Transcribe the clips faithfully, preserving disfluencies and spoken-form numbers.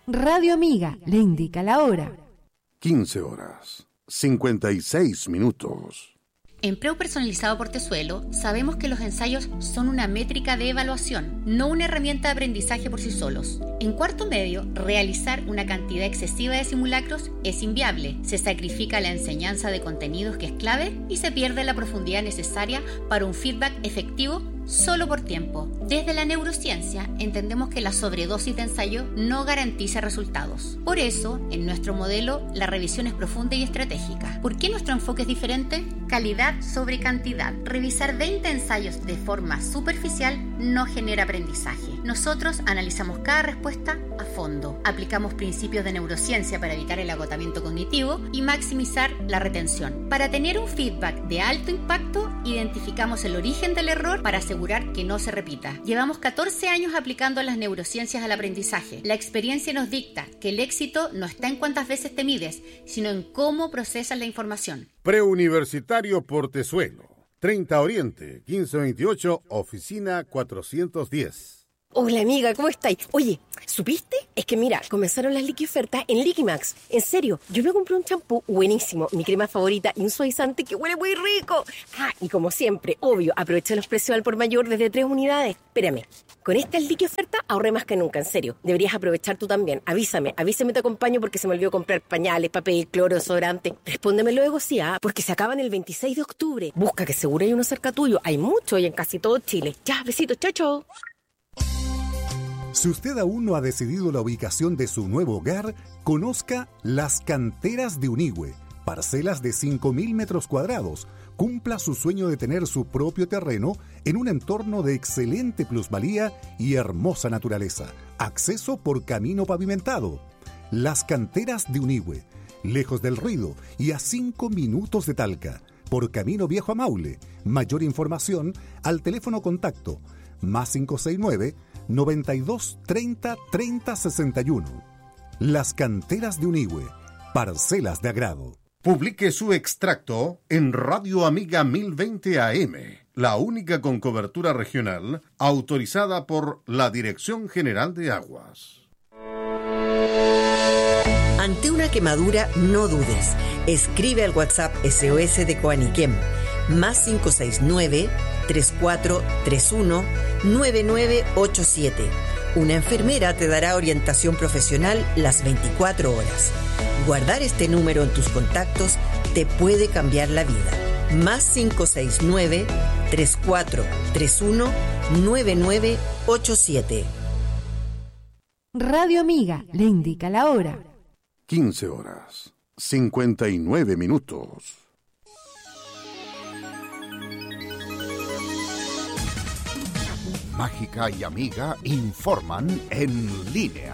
Radio Amiga le indica la hora. quince horas, cincuenta y seis minutos. En Preu Personalizado Portezuelo sabemos que los ensayos son una métrica de evaluación, no una herramienta de aprendizaje por sí solos. En cuarto medio, realizar una cantidad excesiva de simulacros es inviable. Se sacrifica la enseñanza de contenidos que es clave y se pierde la profundidad necesaria para un feedback efectivo solo por tiempo. Desde la neurociencia entendemos que la sobredosis de ensayo no garantiza resultados. Por eso, en nuestro modelo, la revisión es profunda y estratégica. ¿Por qué nuestro enfoque es diferente? Calidad sobre cantidad. Revisar veinte ensayos de forma superficial no genera aprendizaje. Nosotros analizamos cada respuesta a fondo. Aplicamos principios de neurociencia para evitar el agotamiento cognitivo y maximizar la retención. Para tener un feedback de alto impacto, identificamos el origen del error para asegurar que no se repita. Llevamos catorce años aplicando las neurociencias al aprendizaje. La experiencia nos dicta que el éxito no está en cuántas veces te mides, sino en cómo procesas la información. Preuniversitario Portezuelo, treinta Oriente, quince veintiocho, oficina cuatrocientos diez. Hola amiga, ¿cómo estáis? Oye, ¿supiste? Es que mira, comenzaron las liqui ofertas en Liquimax. En serio, yo me compré un champú buenísimo, mi crema favorita y un suavizante que huele muy rico. Ah, y como siempre, obvio, aproveché los precios al por mayor desde tres unidades. Espérame, con estas liqui ofertas ahorré más que nunca, en serio. Deberías aprovechar tú también. Avísame, avísame te acompaño porque se me olvidó comprar pañales, papel, cloro, desodorante. Respóndeme luego sí, ah, porque se acaban el veintiséis de octubre. Busca que seguro hay uno cerca tuyo. Hay mucho y en casi todo Chile. Ya, besitos, chao, chao. Si usted aún no ha decidido la ubicación de su nuevo hogar, conozca Las Canteras de Unigüe, parcelas de cinco mil metros cuadrados. Cumpla su sueño de tener su propio terreno en un entorno de excelente plusvalía y hermosa naturaleza. Acceso por camino pavimentado. Las Canteras de Unigüe, lejos del ruido y a cinco minutos de Talca, por camino viejo a Maule. Mayor información al teléfono contacto más cinco seis nueve, noventa y dos, treinta, treinta, sesenta y uno. Las Canteras de Unigüe, parcelas de agrado. Publique su extracto en Radio Amiga mil veinte A M, la única con cobertura regional autorizada por la Dirección General de Aguas. Ante una quemadura, no dudes. Escribe al WhatsApp S O S de Coaniquem, más cinco seis nueve, tres cuatro tres uno, nueve nueve ocho siete. Una enfermera te dará orientación profesional las veinticuatro horas. Guardar este número en tus contactos te puede cambiar la vida. Más cinco seis nueve, tres cuatro tres uno, nueve nueve ocho siete. Radio Amiga le indica la hora. quince horas, cincuenta y nueve minutos. Mágica y Amiga informan en línea.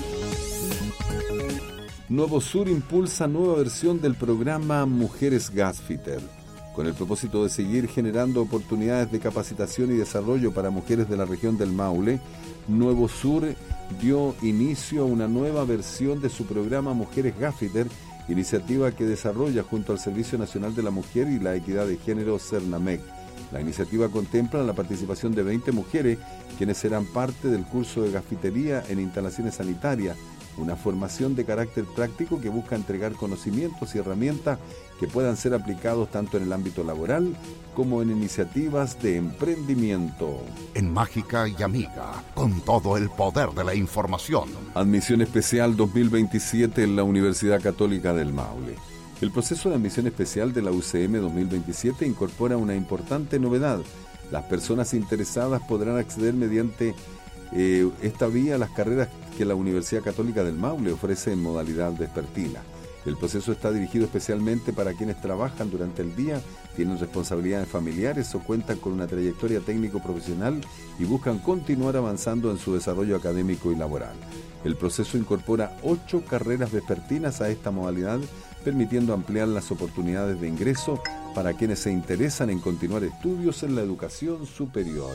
Nuevo Sur impulsa nueva versión del programa Mujeres Gasfitter, con el propósito de seguir generando oportunidades de capacitación y desarrollo para mujeres de la región del Maule. Nuevo Sur dio inicio a una nueva versión de su programa Mujeres Gasfitter, iniciativa que desarrolla junto al Servicio Nacional de la Mujer y la Equidad de Género Cernamec. La iniciativa contempla la participación de veinte mujeres, quienes serán parte del curso de gasfitería en instalaciones sanitarias, una formación de carácter práctico que busca entregar conocimientos y herramientas que puedan ser aplicados tanto en el ámbito laboral como en iniciativas de emprendimiento. En Mágica y Amiga, con todo el poder de la información. Admisión especial dos mil veintisiete en la Universidad Católica del Maule. El proceso de admisión especial de la U C M dos mil veintisiete incorpora una importante novedad. Las personas interesadas podrán acceder mediante eh, esta vía a las carreras que la Universidad Católica del Maule ofrece en modalidad vespertina. El proceso está dirigido especialmente para quienes trabajan durante el día, tienen responsabilidades familiares o cuentan con una trayectoria técnico-profesional y buscan continuar avanzando en su desarrollo académico y laboral. El proceso incorpora ocho carreras vespertinas a esta modalidad, permitiendo ampliar las oportunidades de ingreso para quienes se interesan en continuar estudios en la educación superior.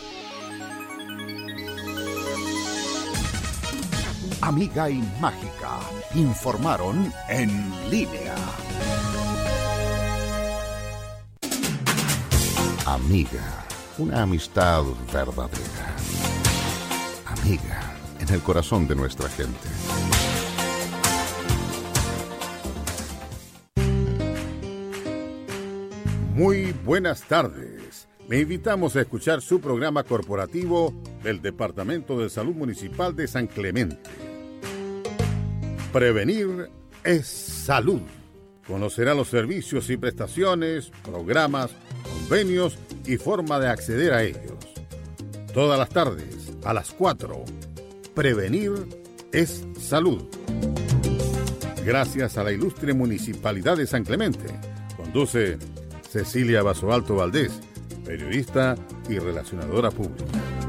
Amiga y Mágica informaron en línea. Amiga, una amistad verdadera. Amiga, en el corazón de nuestra gente. Muy buenas tardes. Le invitamos a escuchar su programa corporativo del Departamento de Salud Municipal de San Clemente. Prevenir es salud. Conocerá los servicios y prestaciones, programas, convenios y forma de acceder a ellos. Todas las tardes, a las cuatro. Prevenir es salud. Gracias a la ilustre Municipalidad de San Clemente. Conduce Cecilia Basoalto Valdés, periodista y relacionadora pública.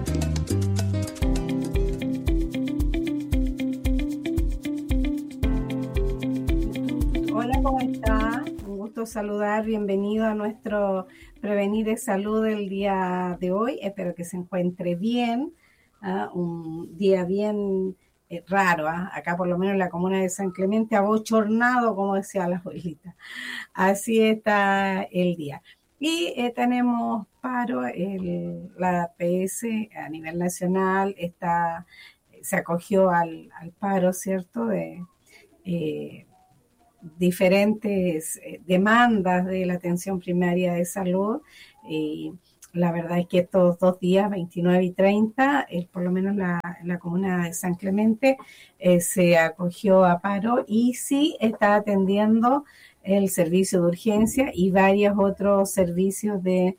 Hola, ¿cómo está? Un gusto saludar, bienvenido a nuestro Prevenir es Salud del día de hoy. Espero que se encuentre bien, ¿eh? Un día bien eh, raro, ¿eh? Acá por lo menos en la comuna de San Clemente, abochornado, como decía la abuelita. Así está el día. Y eh, tenemos paro, el, la P S a nivel nacional está, se acogió al, al paro, ¿cierto?, de eh, diferentes eh, demandas de la atención primaria de salud. Y la verdad es que estos dos días, veintinueve y treinta, eh, por lo menos la, la comuna de San Clemente eh, se acogió a paro y sí está atendiendo el servicio de urgencia y varios otros servicios de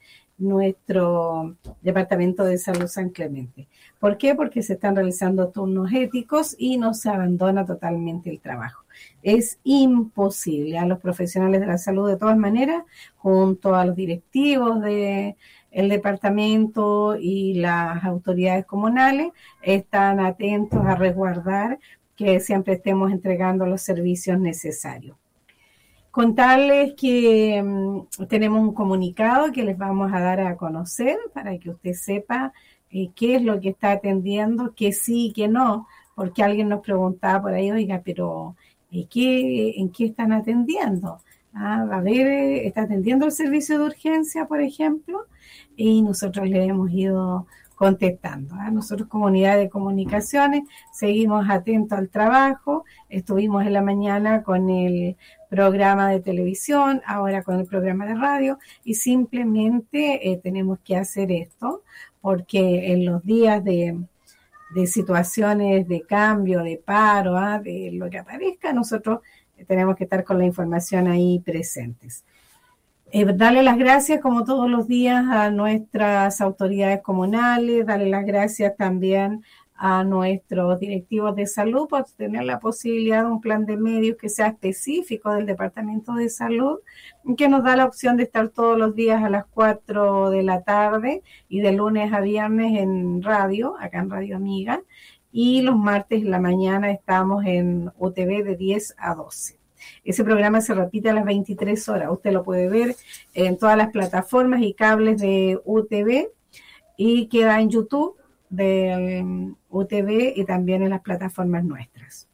nuestro Departamento de Salud San Clemente. ¿Por qué? Porque se están realizando turnos éticos y no se abandona totalmente el trabajo. Es imposible. A los profesionales de la salud, de todas maneras, junto a los directivos del departamento y las autoridades comunales, están atentos a resguardar que siempre estemos entregando los servicios necesarios. Contarles que um, tenemos un comunicado que les vamos a dar a conocer para que usted sepa eh, qué es lo que está atendiendo, que sí y que no, porque alguien nos preguntaba por ahí, oiga, pero eh, ¿qué, ¿en qué están atendiendo? Ah, a ver, eh, ¿está atendiendo el servicio de urgencia, por ejemplo? Y nosotros le hemos ido contestando. ¿eh? Nosotros, comunidad de comunicaciones, seguimos atentos al trabajo. Estuvimos en la mañana con el programa de televisión, ahora con el programa de radio, y simplemente eh, tenemos que hacer esto, porque en los días de, de situaciones de cambio, de paro, ¿eh? de lo que aparezca, nosotros tenemos que estar con la información ahí presentes. Eh, darle las gracias, como todos los días, a nuestras autoridades comunales, darle las gracias también a nuestros directivos de salud por tener la posibilidad de un plan de medios que sea específico del Departamento de Salud, que nos da la opción de estar todos los días a las cuatro de la tarde y de lunes a viernes en radio, acá en Radio Amiga, y los martes en la mañana estamos en U T V de diez a doce. Ese programa se repite a las veintitrés horas. Usted lo puede ver en todas las plataformas y cables de U T V y queda en YouTube de U T V y también en las plataformas nuestras.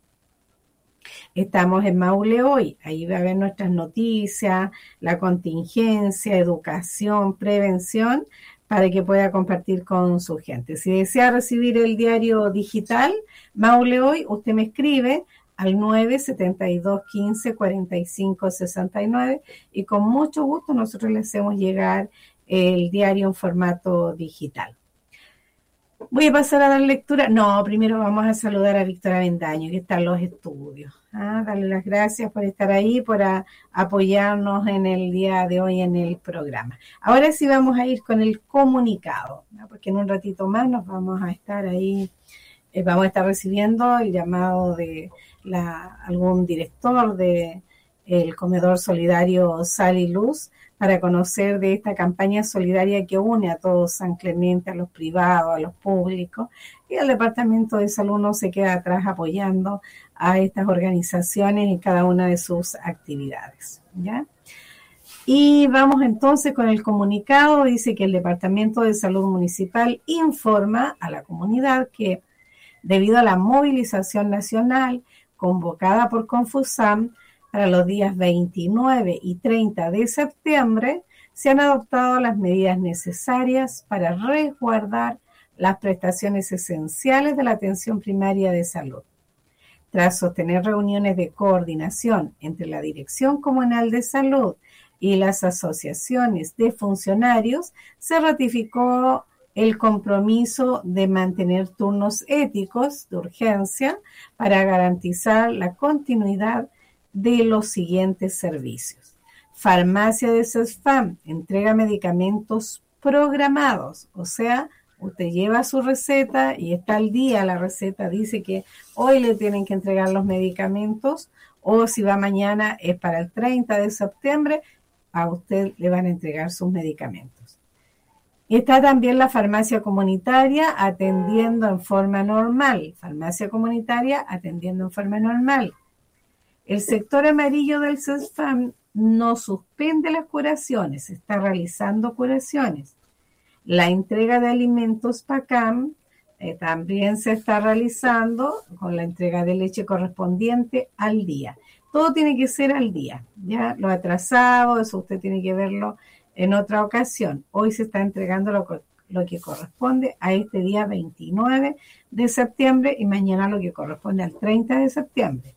Estamos en Maule hoy. Ahí va a ver nuestras noticias, la contingencia, educación, prevención, para que pueda compartir con su gente. Si desea recibir el diario digital Maule hoy, usted me escribe al nueve setenta y dos quince cuarenta y cinco sesenta y nueve y con mucho gusto nosotros le hacemos llegar el diario en formato digital. Voy a pasar a dar lectura. No, primero vamos a saludar a Víctor Avendaño, que está en los estudios. Ah, darle las gracias por estar ahí, por a, apoyarnos en el día de hoy en el programa. Ahora sí vamos a ir con el comunicado, ¿no? Porque en un ratito más nos vamos a estar ahí, eh, vamos a estar recibiendo el llamado de la, algún director de el comedor solidario Sal y Luz para conocer de esta campaña solidaria que une a todos San Clemente, a los privados, a los públicos, y el Departamento de Salud no se queda atrás apoyando a estas organizaciones en cada una de sus actividades, ¿ya? Y vamos entonces con el comunicado. Dice que el Departamento de Salud Municipal informa a la comunidad que debido a la movilización nacional convocada por Confusam para los días veintinueve y treinta de septiembre, se han adoptado las medidas necesarias para resguardar las prestaciones esenciales de la atención primaria de salud. Tras sostener reuniones de coordinación entre la Dirección Comunal de Salud y las asociaciones de funcionarios, se ratificó el compromiso de mantener turnos éticos de urgencia para garantizar la continuidad de los siguientes servicios. Farmacia de CESFAM entrega medicamentos programados, o sea, usted lleva su receta y está al día, la receta dice que hoy le tienen que entregar los medicamentos, o si va mañana es para el treinta de septiembre, a usted le van a entregar sus medicamentos. Está también la farmacia comunitaria atendiendo en forma normal. Farmacia comunitaria atendiendo en forma normal. El sector amarillo del CESFAM no suspende las curaciones, está realizando curaciones. La entrega de alimentos PACAM eh, también se está realizando con la entrega de leche correspondiente al día. Todo tiene que ser al día, ya lo atrasado, eso usted tiene que verlo en otra ocasión. Hoy se está entregando lo, lo que corresponde a este día veintinueve de septiembre y mañana lo que corresponde al treinta de septiembre.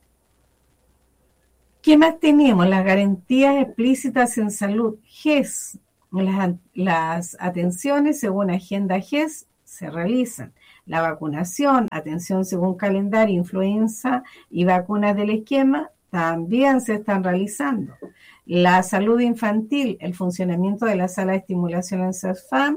¿Qué más tenemos? Las garantías explícitas en salud G E S. Las, las atenciones según agenda G E S se realizan. La vacunación, atención según calendario, influenza y vacunas del esquema también se están realizando. La salud infantil, el funcionamiento de la sala de estimulación en CESFAM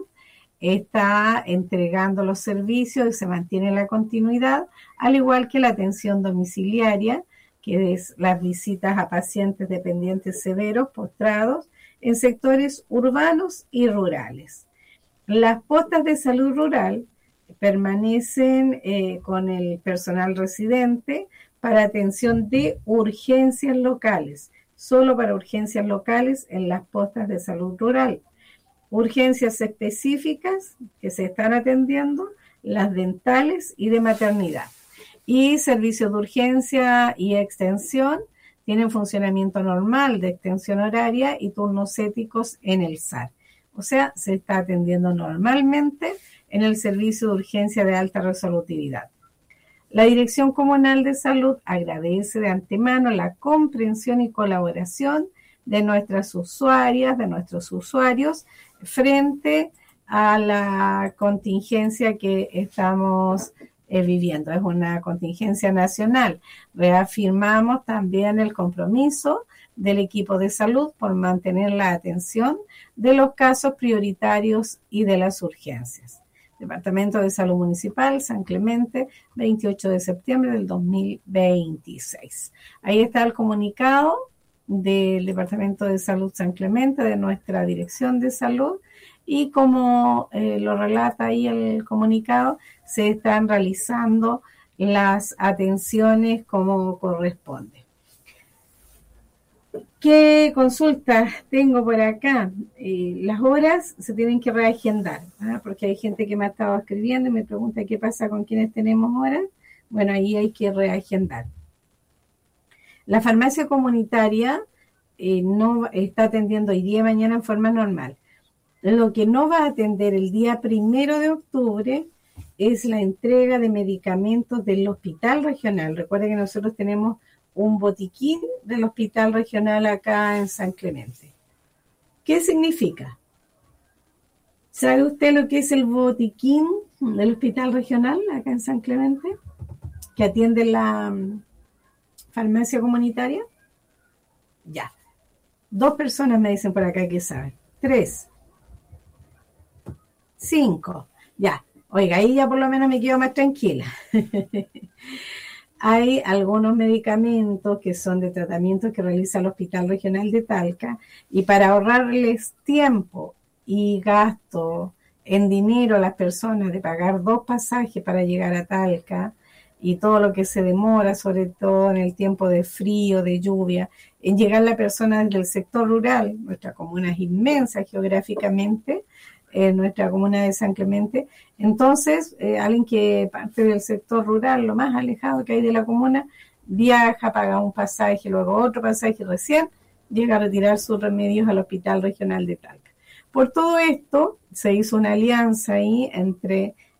está entregando los servicios y se mantiene la continuidad, al igual que la atención domiciliaria, que es las visitas a pacientes dependientes severos, postrados, en sectores urbanos y rurales. Las postas de salud rural permanecen eh, con el personal residente para atención de urgencias locales, solo para urgencias locales en las postas de salud rural. Urgencias específicas que se están atendiendo, las dentales y de maternidad. Y servicios de urgencia y extensión tienen funcionamiento normal de extensión horaria y turnos éticos en el S A R. O sea, se está atendiendo normalmente en el servicio de urgencia de alta resolutividad. La Dirección Comunal de Salud agradece de antemano la comprensión y colaboración de nuestras usuarias, de nuestros usuarios, frente a la contingencia que estamos eh, viviendo. Es una contingencia nacional. Reafirmamos también el compromiso del equipo de salud por mantener la atención de los casos prioritarios y de las urgencias. Departamento de Salud Municipal, San Clemente, veintiocho de septiembre del dos mil veintiséis. Ahí está el comunicado del Departamento de Salud San Clemente, de nuestra Dirección de Salud, y como eh, lo relata ahí el comunicado, se están realizando las atenciones como corresponde. ¿Qué consultas tengo por acá? Eh, las horas se tienen que reagendar, ¿ah? Porque hay gente que me ha estado escribiendo y me pregunta qué pasa con quienes tenemos horas. Bueno, ahí hay que reagendar. La farmacia comunitaria eh, no está atendiendo hoy día y mañana en forma normal. Lo que no va a atender el día primero de octubre es la entrega de medicamentos del hospital regional. Recuerden que nosotros tenemos un botiquín del hospital regional acá en San Clemente. ¿Qué significa? ¿Sabe usted lo que es el botiquín del hospital regional acá en San Clemente? Que atiende la um, farmacia comunitaria. Ya. Dos personas me dicen por acá que saben. Tres. Cinco. Ya. Oiga, ahí ya por lo menos me quedo más tranquila. Hay algunos medicamentos que son de tratamiento que realiza el Hospital Regional de Talca, y para ahorrarles tiempo y gasto en dinero a las personas de pagar dos pasajes para llegar a Talca y todo lo que se demora, sobre todo en el tiempo de frío, de lluvia, en llegar la persona desde el sector rural, nuestra comuna es inmensa geográficamente, en nuestra comuna de San Clemente. Entonces, eh, alguien que parte del sector rural, lo más alejado que hay de la comuna, viaja, paga un pasaje, luego otro pasaje, recién llega a retirar sus remedios al Hospital Regional de Talca. Por todo esto, se hizo una alianza ahí entre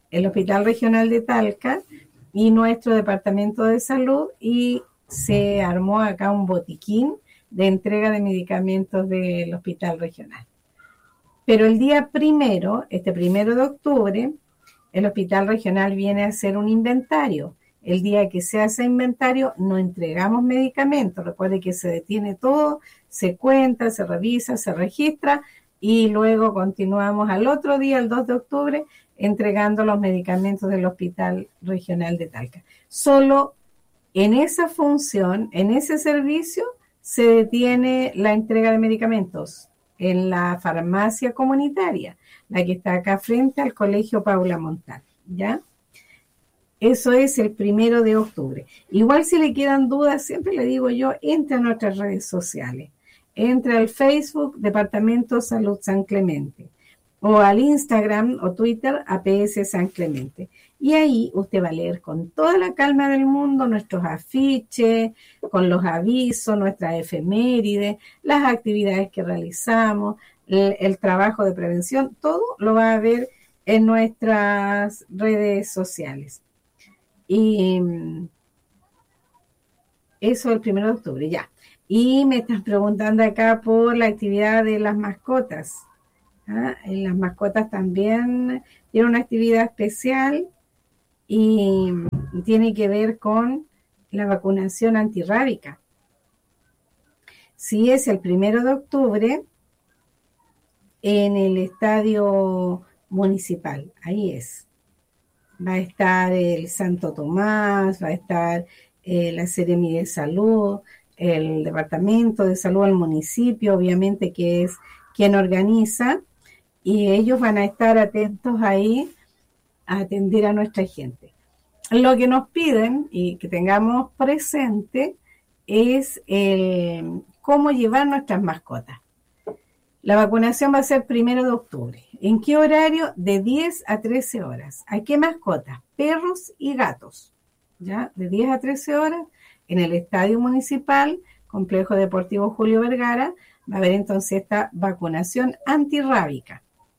el Hospital Regional de Talca y nuestro Departamento de Salud, y se armó acá un botiquín de entrega de medicamentos del Hospital Regional. Pero el día primero, este primero de octubre, el Hospital Regional viene a hacer un inventario. El día que se hace inventario no entregamos medicamentos. Recuerde que se detiene todo, se cuenta, se revisa, se registra y luego continuamos al otro día, el dos de octubre, entregando los medicamentos del Hospital Regional de Talca. Solo en esa función, en ese servicio, se detiene la entrega de medicamentos en la farmacia comunitaria, la que está acá frente al Colegio Paula Montal, ¿ya? Eso es el primero de octubre. Igual si le quedan dudas, siempre le digo yo, entre a nuestras redes sociales. Entre al Facebook Departamento Salud San Clemente o al Instagram o Twitter A P S San Clemente. Y ahí usted va a leer con toda la calma del mundo nuestros afiches, con los avisos, nuestras efemérides, las actividades que realizamos, el, el trabajo de prevención, todo lo va a ver en nuestras redes sociales. Y eso el primero de octubre, ya. Y me están preguntando acá por la actividad de las mascotas. ¿Ah? En las mascotas también tiene una actividad especial y tiene que ver con la vacunación antirrábica. Sí, es el primero de octubre en el estadio municipal, ahí es. Va a estar el Santo Tomás, va a estar eh, la Seremi de Salud, el Departamento de Salud del municipio, obviamente que es quien organiza, y ellos van a estar atentos ahí a atender a nuestra gente. Lo que nos piden y que tengamos presente es el cómo llevar nuestras mascotas. La vacunación va a ser primero de octubre. ¿En qué horario? De diez a trece horas. ¿A qué mascotas? Perros y gatos. ¿Ya? De diez a trece horas en el Estadio Municipal, Complejo Deportivo Julio Vergara, va a haber entonces esta vacunación antirrábica.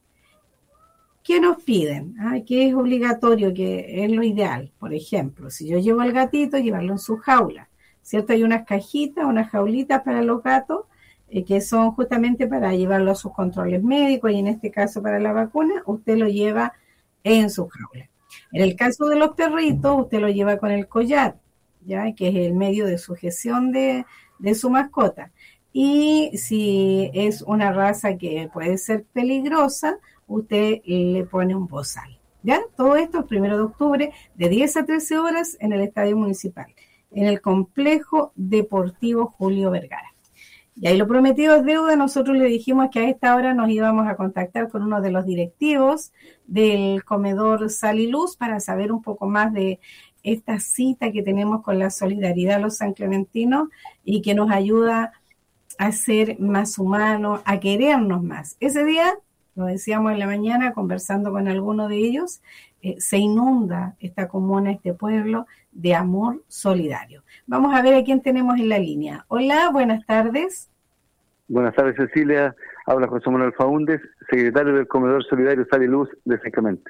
¿Qué nos piden? Ah, que es obligatorio, que es lo ideal. Por ejemplo, si yo llevo al gatito, llevarlo en su jaula, ¿cierto? Hay unas cajitas, unas jaulitas para los gatos, eh, que son justamente para llevarlo a sus controles médicos, y en este caso para la vacuna, usted lo lleva en su jaula. En el caso de los perritos, usted lo lleva con el collar, ¿ya? Que es el medio de sujeción de, de su mascota. Y si es una raza que puede ser peligrosa, usted le pone un bozal, ¿ya? Todo esto el primero de octubre, de diez a trece horas, en el Estadio Municipal, en el Complejo Deportivo Julio Vergara. Y ahí lo prometido es deuda. Nosotros le dijimos que a esta hora nos íbamos a contactar con uno de los directivos del comedor Sal y Luz para saber un poco más de esta cita que tenemos con la solidaridad de los sanclementinos y que nos ayuda a ser más humanos, a querernos más. Ese día, lo decíamos en la mañana conversando con alguno de ellos, eh, se inunda esta comuna, este pueblo, de amor solidario. Vamos a ver a quién tenemos en la línea. Hola, buenas tardes. Buenas tardes, Cecilia. Habla José Manuel Faúndez, secretario del Comedor Solidario Sal y Luz de San Clemente.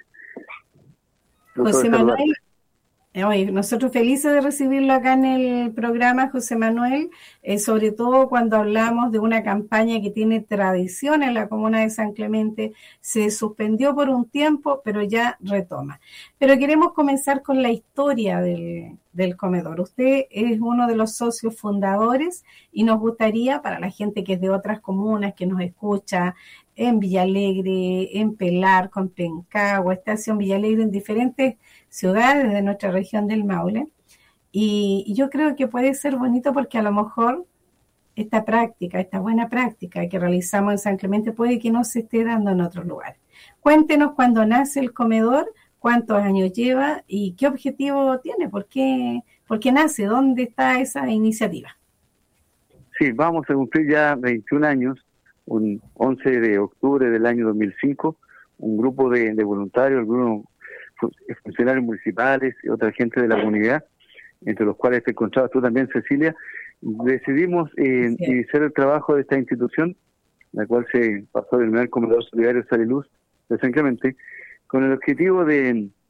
José Manuel, Oye, nosotros felices de recibirlo acá en el programa, José Manuel, eh, sobre todo cuando hablamos de una campaña que tiene tradición en la comuna de San Clemente. Se suspendió por un tiempo, pero ya retoma. Pero queremos comenzar con la historia del, del comedor. Usted es uno de los socios fundadores y nos gustaría, para la gente que es de otras comunas, que nos escucha en Villalegre, en Pelar, con Pencagua, Estación Villalegre, en diferentes ciudades de nuestra región del Maule, y, y yo creo que puede ser bonito porque a lo mejor esta práctica, esta buena práctica que realizamos en San Clemente puede que no se esté dando en otros lugares. Cuéntenos cuándo nace el comedor, cuántos años lleva y qué objetivo tiene, por qué, por qué nace, dónde está esa iniciativa. Sí, vamos a cumplir ya veintiún años, un once de octubre del año dos mil cinco, un grupo de, de voluntarios, algunos funcionarios municipales y otra gente de la comunidad, entre los cuales te encontrabas tú también, Cecilia, decidimos eh, iniciar el trabajo de esta institución, la cual se pasó a denominar Comedor Solidario Sal y Luz de San Clemente, con el objetivo de,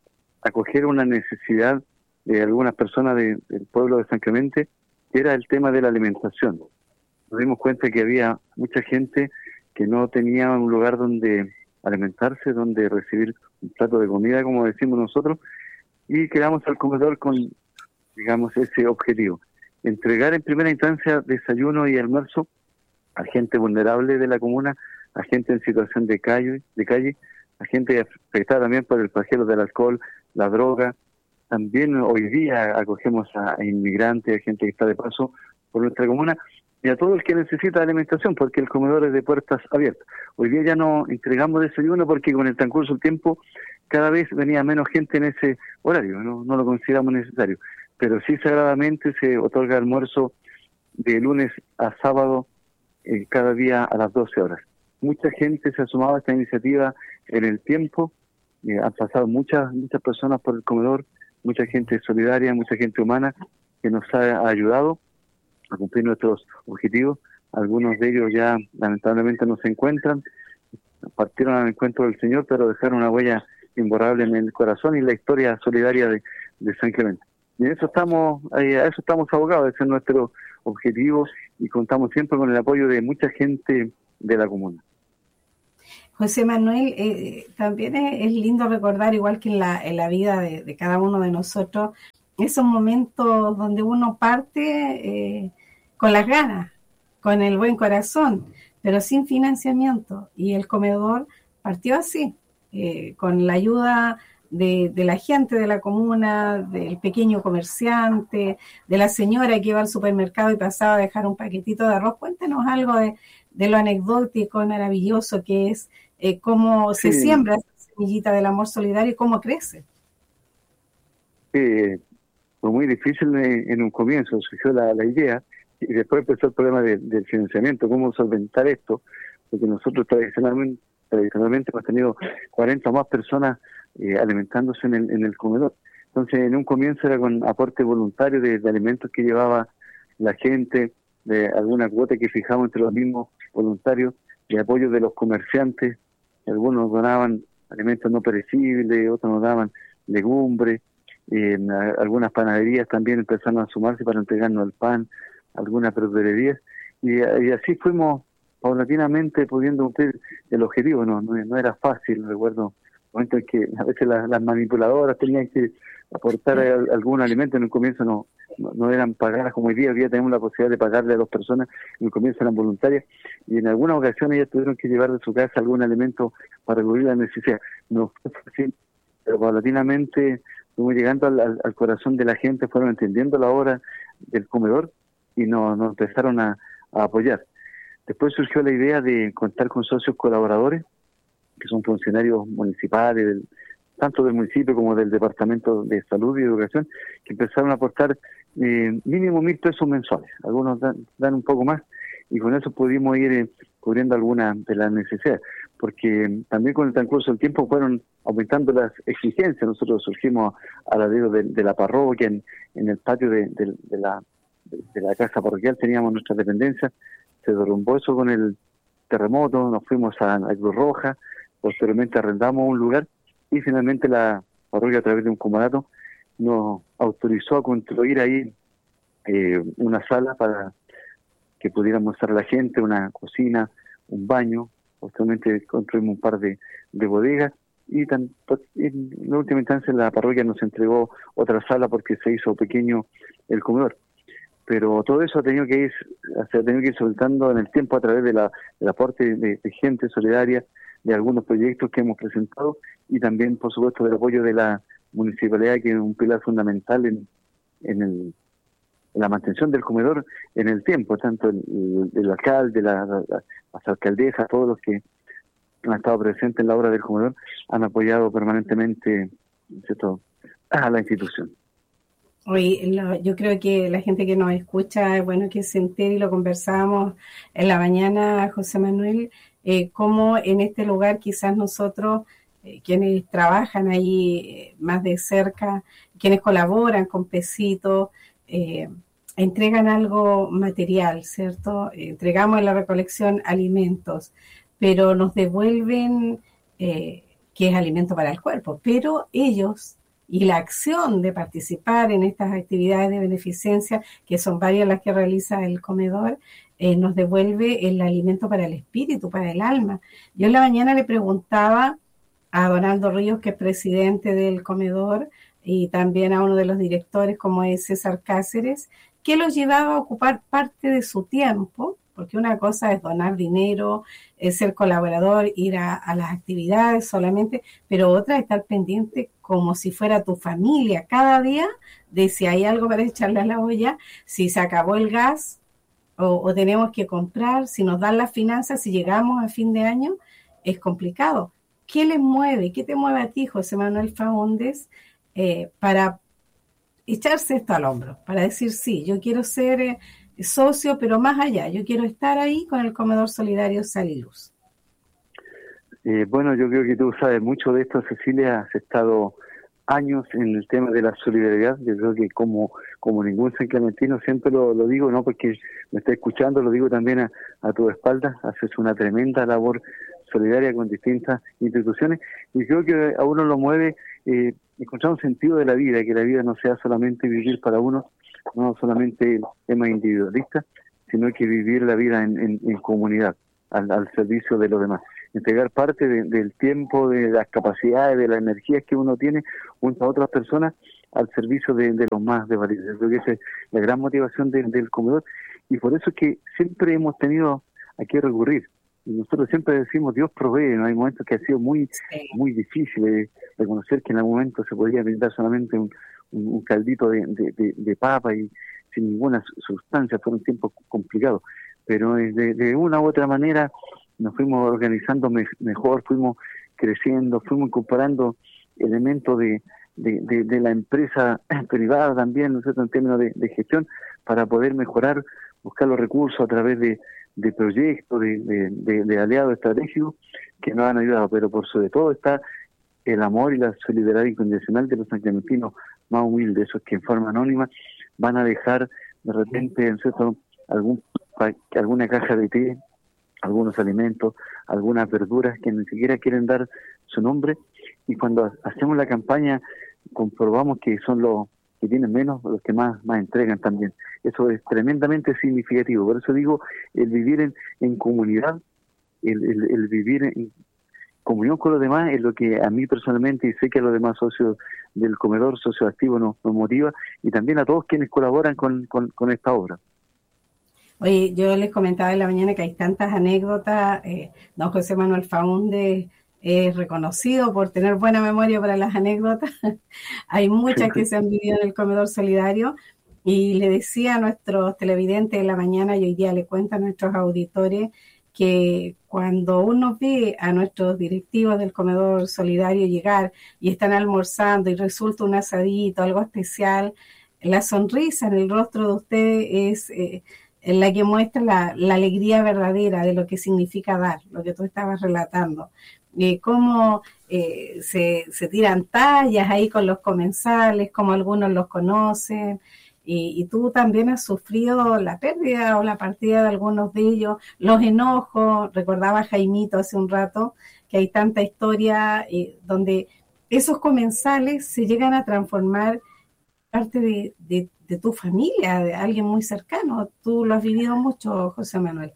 acoger una necesidad de algunas personas de, del pueblo de San Clemente, que era el tema de la alimentación. Nos dimos cuenta que había mucha gente que no tenía un lugar donde alimentarse, donde recibir un plato de comida, como decimos nosotros, y quedamos al comedor con, digamos, ese objetivo. Entregar en primera instancia desayuno y almuerzo a gente vulnerable de la comuna, a gente en situación de calle, de calle, a gente afectada también por el flagelo del alcohol, la droga. También hoy día acogemos a, a inmigrantes, a gente que está de paso por nuestra comuna, y a todo el que necesita alimentación, porque el comedor es de puertas abiertas. Hoy día ya no entregamos desayuno porque con el transcurso del tiempo cada vez venía menos gente en ese horario, no, no lo consideramos necesario. Pero sí sagradamente se otorga almuerzo de lunes a sábado, eh, cada día a las doce horas. Mucha gente se ha sumado a esta iniciativa en el tiempo, eh, han pasado muchas muchas personas por el comedor, mucha gente solidaria, mucha gente humana que nos ha ayudado a cumplir nuestros objetivos. Algunos de ellos ya lamentablemente no se encuentran, partieron al encuentro del Señor, pero dejaron una huella imborrable en el corazón y la historia solidaria de, de San Clemente. Y eso estamos, a eso estamos abocados, ese es nuestro objetivo, y contamos siempre con el apoyo de mucha gente de la comuna. José Manuel, eh, también es, es lindo recordar, igual que en la, en la vida de, de cada uno de nosotros, esos momentos donde uno parte eh, con las ganas, con el buen corazón, pero sin financiamiento. Y el comedor partió así, eh, con la ayuda de, de la gente de la comuna, del pequeño comerciante, de la señora que iba al supermercado y pasaba a dejar un paquetito de arroz. Cuéntenos algo de, de lo anecdótico, maravilloso que es, eh, cómo se sí. siembra esa semillita del amor solidario y cómo crece. Sí, fue muy difícil en, en un comienzo, surgió la, la idea, y después empezó el problema de, del financiamiento, cómo solventar esto, porque nosotros tradicionalmente, tradicionalmente hemos tenido cuarenta o más personas eh, alimentándose en el, en el comedor. Entonces, en un comienzo era con aporte voluntario de, de alimentos que llevaba la gente, de alguna cuota que fijamos entre los mismos voluntarios, de apoyo de los comerciantes. Algunos donaban alimentos no perecibles, otros nos daban legumbres, eh, algunas panaderías también empezaron a sumarse para entregarnos el pan, algunas verdulerías, y, y así fuimos paulatinamente pudiendo cumplir el objetivo. No, no, no era fácil, recuerdo momentos en que a veces las, las manipuladoras tenían que aportar a, algún alimento. En un comienzo no, no, no eran pagadas como hoy día, hoy día tenemos la posibilidad de pagarle a dos personas, en un comienzo eran voluntarias, y en algunas ocasiones ellas tuvieron que llevar de su casa algún alimento para cubrir la necesidad. No fue fácil, pero paulatinamente fuimos llegando al, al, al corazón de la gente, fueron entendiendo la hora del comedor y nos, nos empezaron a, a apoyar. Después surgió la idea de contar con socios colaboradores, que son funcionarios municipales, del, tanto del municipio como del Departamento de Salud y Educación, que empezaron a aportar eh, mínimo mil pesos mensuales. Algunos dan, dan un poco más, y con eso pudimos ir eh, cubriendo algunas de las necesidades, porque también con el transcurso del tiempo fueron aumentando las exigencias. Nosotros surgimos a la de, de la parroquia, en, en el patio de, de, de, la, de, de la casa parroquial teníamos nuestra dependencia. Se derrumbó eso con el terremoto, nos fuimos a la Cruz Roja, posteriormente arrendamos un lugar, y finalmente la parroquia, a través de un comodato, nos autorizó a construir ahí eh, una sala para que pudiéramos estar la gente, una cocina, un baño. Posteriormente construimos un par de, de bodegas, y tan, en la última instancia la parroquia nos entregó otra sala porque se hizo pequeño el comedor. Pero todo eso ha tenido que ir, se ha tenido que ir soltando en el tiempo a través de la, del aporte de, de gente solidaria, de algunos proyectos que hemos presentado, y también, por supuesto, del apoyo de la municipalidad, que es un pilar fundamental en, en, el, en la mantención del comedor en el tiempo, tanto el, el, el alcalde, la, la, las alcaldesas, todos los que han estado presentes en la obra del comedor, han apoyado permanentemente, ¿cierto?, a la institución. Oye, lo, yo creo que la gente que nos escucha es bueno que se entere, y lo conversábamos en la mañana, José Manuel, eh, cómo en este lugar quizás nosotros, eh, quienes trabajan ahí eh, más de cerca, quienes colaboran con Pecito, eh, entregan algo material, ¿cierto? Eh, entregamos en la recolección alimentos, pero nos devuelven, eh, que es alimento para el cuerpo, pero ellos y la acción de participar en estas actividades de beneficencia, que son varias las que realiza el comedor, eh, nos devuelve el alimento para el espíritu, para el alma. Yo en la mañana le preguntaba a Donaldo Ríos, que es presidente del comedor, y también a uno de los directores, como es César Cáceres, qué los llevaba a ocupar parte de su tiempo, porque una cosa es donar dinero, es ser colaborador, ir a, a las actividades solamente, pero otra es estar pendiente como si fuera tu familia cada día, de si hay algo para echarle a la olla, si se acabó el gas o, o tenemos que comprar, si nos dan las finanzas, si llegamos a fin de año, es complicado. ¿Qué les mueve? ¿Qué te mueve a ti, José Manuel Faúndez, eh, para echarse esto al hombro? Para decir, sí, yo quiero ser eh, socio, pero más allá, yo quiero estar ahí con el Comedor Solidario Sal y Luz. Eh, bueno, yo creo que tú sabes mucho de esto, Cecilia. Has estado años en el tema de la solidaridad. Yo creo que como como ningún san clementino, siempre lo, lo digo, no porque me esté escuchando, lo digo también a, a tu espalda. Haces una tremenda labor solidaria con distintas instituciones y creo que a uno lo mueve eh, encontrar un sentido de la vida, que la vida no sea solamente vivir para uno, no solamente tema individualista, sino que vivir la vida en, en, en comunidad, al, al servicio de los demás. Entregar parte de, del tiempo, de las capacidades, de las energías que uno tiene junto a otras personas al servicio de, de los más desvalidos. Creo que esa es la gran motivación de, del comedor y por eso es que siempre hemos tenido a qué recurrir. Y nosotros siempre decimos, Dios provee, ¿no? Hay momentos que ha sido muy muy difícil de reconocer que en algún momento se podía brindar solamente un, un, un caldito de, de, de, de papa y sin ninguna sustancia, fueron tiempos complicados. Pero de, de una u otra manera nos fuimos organizando me, mejor, fuimos creciendo, fuimos incorporando elementos de, de, de, de la empresa privada también, ¿no es cierto?, en términos de, de gestión, para poder mejorar, buscar los recursos a través de de proyectos, de, de, de, de aliados estratégicos que nos han ayudado, pero por sobre todo está el amor y la solidaridad incondicional de los sacramentinos más humildes, esos que en forma anónima van a dejar de repente, en cierto, algún, alguna caja de té, algunos alimentos, algunas verduras que ni siquiera quieren dar su nombre, y cuando hacemos la campaña comprobamos que son los que tienen menos, los que más, más entregan también. Eso es tremendamente significativo. Por eso digo, el vivir en, en comunidad, el, el, el vivir en comunión con los demás es lo que a mí personalmente, y sé que a los demás socios del comedor socioactivo nos, nos motiva, y también a todos quienes colaboran con, con, con esta obra. Oye, yo les comentaba en la mañana que hay tantas anécdotas. eh, don José Manuel Faúndez es reconocido por tener buena memoria para las anécdotas. Hay muchas que se han vivido en el comedor solidario, y le decía a nuestros televidentes en la mañana, y hoy día le cuento a nuestros auditores, que cuando uno ve a nuestros directivos del comedor solidario llegar y están almorzando y resulta un asadito, algo especial, la sonrisa en el rostro de ustedes es eh, la que muestra la, la alegría verdadera de lo que significa dar, lo que tú estabas relatando. Eh, cómo eh, se, se tiran tallas ahí con los comensales, cómo algunos los conocen, y, y tú también has sufrido la pérdida o la partida de algunos de ellos, los enojos. Recordaba Jaimito hace un rato que hay tanta historia eh, donde esos comensales se llegan a transformar parte de, de, de tu familia, de alguien muy cercano. Tú lo has vivido mucho, José Manuel.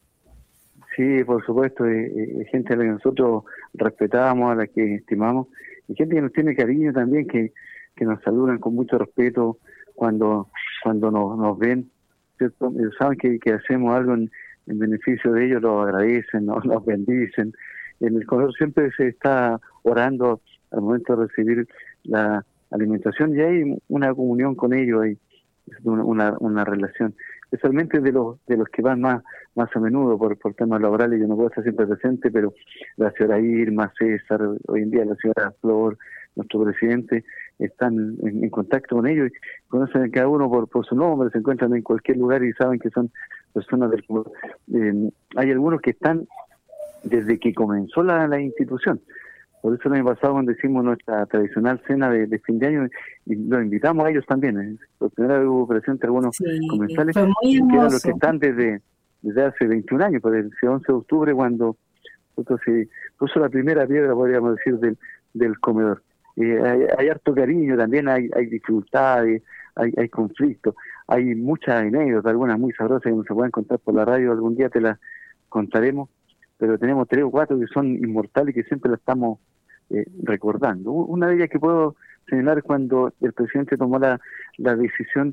Sí, por supuesto, eh, eh, gente a la que nosotros respetamos, a la que estimamos, y gente que nos tiene cariño también, que, que nos saludan con mucho respeto cuando cuando nos, nos ven, ¿cierto? Ellos saben que, que hacemos algo en, en beneficio de ellos, lo agradecen, nos, nos bendicen. En el comedor siempre se está orando al momento de recibir la alimentación, y hay una comunión con ellos, hay una, una, una relación, especialmente de los de los que van más más a menudo por, por temas laborales. Yo no puedo estar siempre presente, pero la señora Irma, César, hoy en día la señora Flor, nuestro presidente, están en, en contacto con ellos, y conocen a cada uno por, por su nombre, se encuentran en cualquier lugar y saben que son personas del comedor. Eh, hay algunos que están desde que comenzó la, la institución. Por eso el año pasado, cuando hicimos nuestra tradicional cena de, de fin de año, y los invitamos a ellos también. ¿eh? Por primera vez hubo presente algunos sí, comensales, que eran los que están desde, desde hace veintiún años, pues el once de octubre, cuando nosotros se puso la primera piedra, podríamos decir, del, del comedor. eh, hay, hay harto cariño, también hay, hay dificultades, hay, hay conflictos, hay muchas anécdotas, algunas muy sabrosas que no se pueden contar por la radio, algún día te las contaremos, pero tenemos tres o cuatro que son inmortales y que siempre las estamos eh, recordando. Una de ellas que puedo señalar es cuando el presidente tomó la, la decisión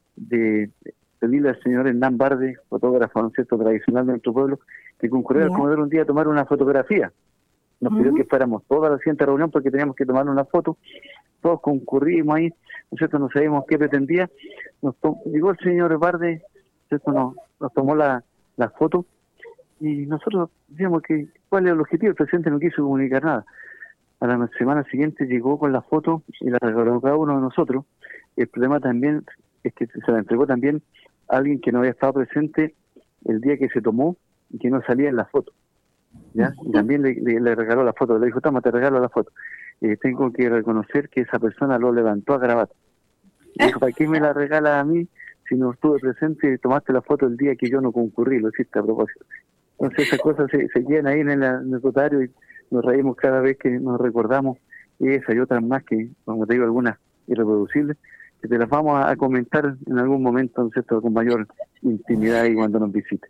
de pedirle al señor Hernán Barde, fotógrafo, ¿no es cierto?, tradicional de nuestro pueblo, que concurriera al comedor un día a tomar una fotografía. Nos pidió uh-huh. que fuéramos toda la siguiente reunión porque teníamos que tomar una foto. Todos concurrimos ahí, ¿no es cierto?, no sabíamos qué pretendía. Nos to- llegó el señor Barde, ¿no es cierto?, nos, nos tomó la, la foto y nosotros decíamos que cuál era el objetivo. El presidente no quiso comunicar nada. A la semana siguiente llegó con la foto y la regaló cada uno de nosotros. El problema también es que se la entregó también a alguien que no había estado presente el día que se tomó y que no salía en la foto, ¿ya? Y también le, le, le regaló la foto, le dijo, toma, te regalo la foto. Eh, tengo que reconocer que esa persona lo levantó a grabar. Le dijo, ¿para qué me la regala a mí si no estuve presente y tomaste la foto el día que yo no concurrí? Lo hiciste a propósito. Entonces esas cosas se, se quedan ahí en el anecdotario y nos reímos cada vez que nos recordamos, y esas y otras más que, como te digo, algunas irreproducibles, que te las vamos a comentar en algún momento, ¿no es cierto?, con mayor intimidad y cuando nos visite.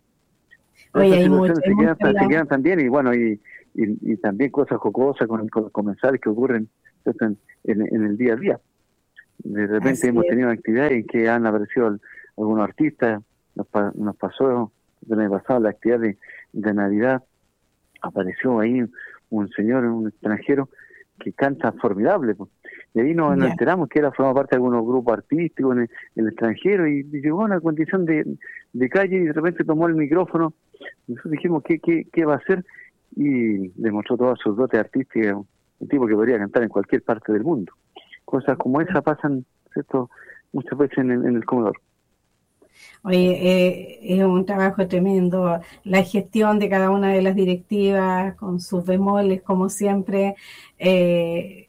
Oye, hay mucho, se, quedan, se quedan también, y bueno, y, y, y también cosas jocosas con, con los comensales que ocurren en, en, en el día a día. De repente Así hemos es. tenido actividades en que han aparecido algunos artistas, nos, nos pasó el año pasado la actividad de, de Navidad, apareció ahí un señor, un extranjero, que canta formidable, pues. Y ahí nos, nos enteramos que era formaba parte de algunos grupos artísticos en el, en el extranjero, y, y llegó a una condición de, de calle y de repente tomó el micrófono. Nosotros dijimos, ¿qué, qué, qué va a hacer? Y demostró todas sus dotes artísticas, un tipo que podría cantar en cualquier parte del mundo. Cosas como esa pasan, ¿cierto?, muchas veces en el, en el comedor. Oye, eh, es un trabajo tremendo, la gestión de cada una de las directivas con sus bemoles, como siempre, eh,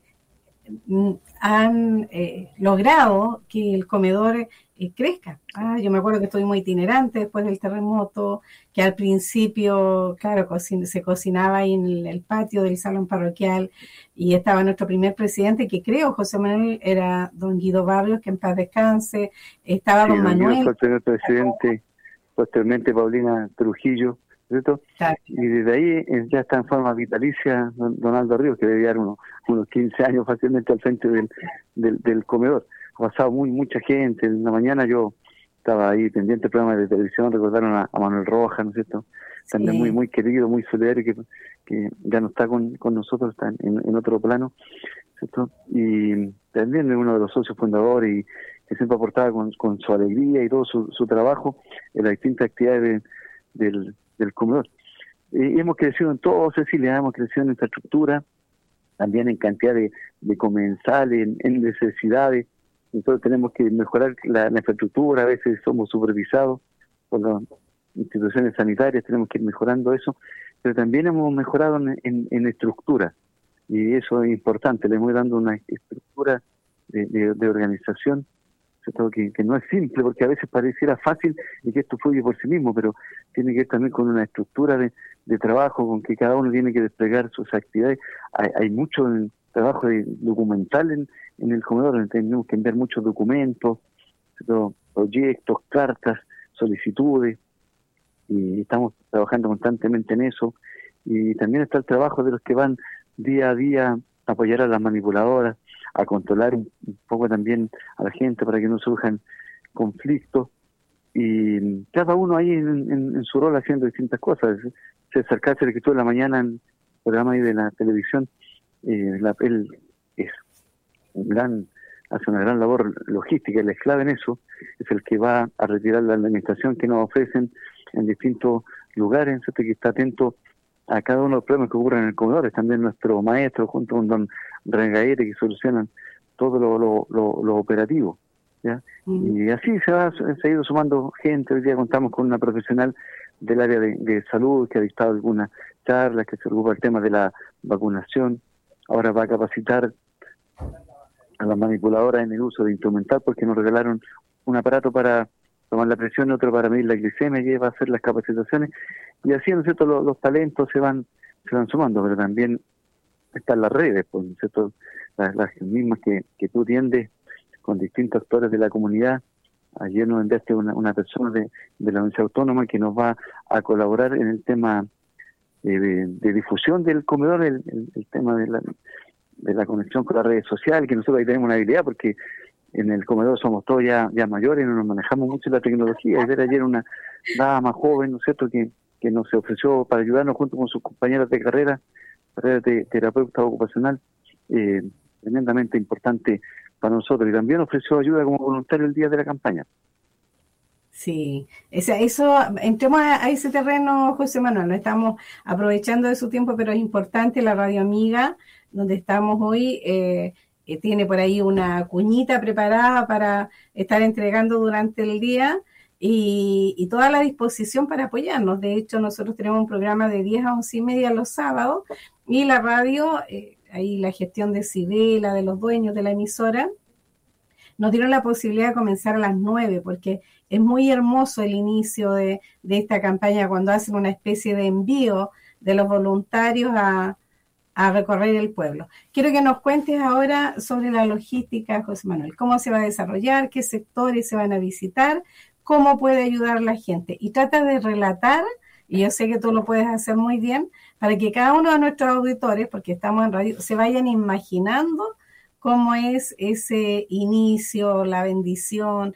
han eh, logrado que el comedor eh, crezca. Ah, yo me acuerdo que estuvimos itinerantes después del terremoto, que al principio, claro, cocin- se cocinaba ahí en el, el patio del salón parroquial, y estaba nuestro primer presidente, que creo, José Manuel, era don Guido Barrios, que en paz descanse, estaba sí, don Manuel. Fue el primer presidente, posteriormente Paulina Trujillo, ¿cierto? Claro. Y desde ahí eh, ya está en forma vitalicia don, don Aldo Ríos, que debe llevar unos, unos quince años fácilmente al frente del, del, del comedor. Ha pasado muy mucha gente. En la mañana yo estaba ahí pendiente del programa de televisión, recordaron a, a Manuel Rojas, ¿no es cierto? También sí. muy muy querido, muy solidario, que, que ya no está con, con nosotros, está en, en otro plano, ¿cierto? Y también es uno de los socios fundadores y que siempre aportaba con, con su alegría y todo su, su trabajo en las distintas actividades de, del, del comedor. Y hemos crecido en todo, Cecilia, hemos crecido en infraestructura, también en cantidad de, de comensales, en, en necesidades. Entonces tenemos que mejorar la, la infraestructura, a veces somos supervisados por las instituciones sanitarias, tenemos que ir mejorando eso, pero también hemos mejorado en, en, en estructura, y eso es importante, le hemos dando una estructura de, de, de organización, que, que no es simple, porque a veces pareciera fácil y que esto fluye por sí mismo, pero tiene que ver también con una estructura de, de trabajo, con que cada uno tiene que desplegar sus actividades. Hay, hay mucho trabajo de, documental en, en el comedor, tenemos que enviar muchos documentos, ¿cierto?, proyectos, cartas, solicitudes, y estamos trabajando constantemente en eso. Y también está el trabajo de los que van día a día a apoyar a las manipuladoras, a controlar un, un poco también a la gente para que no surjan conflictos, y cada uno ahí en, en, en su rol haciendo distintas cosas. César Cáceres, que estuvo en la mañana en el programa ahí de la televisión, eh, la, él es un gran, hace una gran labor logística, él es clave en eso, es el que va a retirar la alimentación que nos ofrecen en distintos lugares, ¿cierto?, que está atento a cada uno de los problemas que ocurren en el comedor. Es también nuestro maestro, junto con don Rengaire, que solucionan todo lo, lo, lo, lo operativo, ¿ya? Mm. Y así se, va, se ha ido sumando gente. Hoy día contamos con una profesional del área de, de salud que ha dictado algunas charlas, que se ocupa del tema de la vacunación. Ahora va a capacitar a las manipuladoras en el uso de instrumental, porque nos regalaron un aparato para tomar la presión, otro para medir la glicemia, y va a hacer las capacitaciones, y así, ¿no es cierto?, los, los talentos se van se van sumando, pero también están las redes, pues, ¿no es cierto? Las, las mismas que, que tú tiendes con distintos actores de la comunidad. Ayer nos enviaste una, una persona de, de la Universidad Autónoma que nos va a colaborar en el tema de, de, de difusión del comedor, el, el, el tema de la, de la conexión con las redes sociales, que nosotros ahí tenemos una habilidad porque en el comedor somos todos ya, ya mayores, no nos manejamos mucho la tecnología. Ayer ayer una dama joven, ¿no es cierto?, que, que nos ofreció para ayudarnos junto con sus compañeras de carrera, carrera de terapeuta ocupacional, eh, tremendamente importante para nosotros, y también ofreció ayuda como voluntario el día de la campaña. Sí, eso, eso entremos a, a ese terreno, José Manuel, no estamos aprovechando de su tiempo, pero es importante. La Radio Amiga, donde estamos hoy, eh, eh, tiene por ahí una cuñita preparada para estar entregando durante el día y, y toda la disposición para apoyarnos. De hecho, nosotros tenemos un programa de diez a once y media los sábados, y la radio, eh, ahí la gestión de Cibela, de los dueños de la emisora, nos dieron la posibilidad de comenzar a las nueve, porque es muy hermoso el inicio de, de esta campaña cuando hacen una especie de envío de los voluntarios a, a recorrer el pueblo. Quiero que nos cuentes ahora sobre la logística, José Manuel, cómo se va a desarrollar, qué sectores se van a visitar, cómo puede ayudar la gente. Y trata de relatar, y yo sé que tú lo puedes hacer muy bien, para que cada uno de nuestros auditores, porque estamos en radio, se vayan imaginando cómo es ese inicio, la bendición,